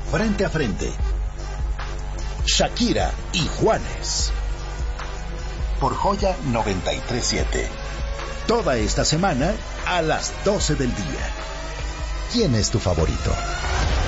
Frente a Frente. Shakira y Juanes. Por Joya 93.7. Toda esta semana a las 12 del día. ¿Quién es tu favorito?